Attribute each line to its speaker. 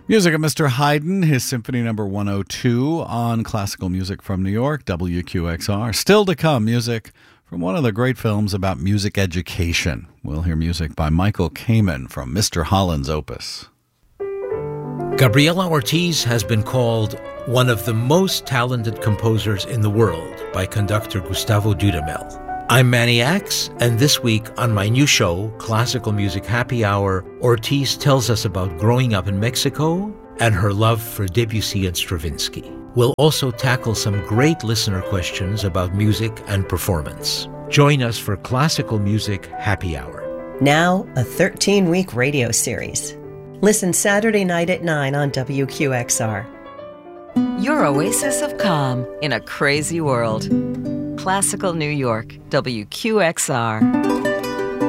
Speaker 1: Music of Mr. Haydn, his Symphony Number 102 on Classical Music from New York, WQXR. Still to come, music from one of the great films about music education. We'll hear music by Michael Kamen from Mr. Holland's opus.
Speaker 2: Gabriela Ortiz has been called one of the most talented composers in the world by conductor Gustavo Dudamel. I'm Manny Axe, and this week on my new show, Classical Music Happy Hour, Ortiz tells us about growing up in Mexico and her love for Debussy and Stravinsky. We'll also tackle some great listener questions about music and performance. Join us for Classical Music Happy Hour.
Speaker 3: Now, a 13-week radio series. Listen Saturday night at 9 on WQXR.
Speaker 4: Your oasis of calm in a crazy world. Classical New York, WQXR.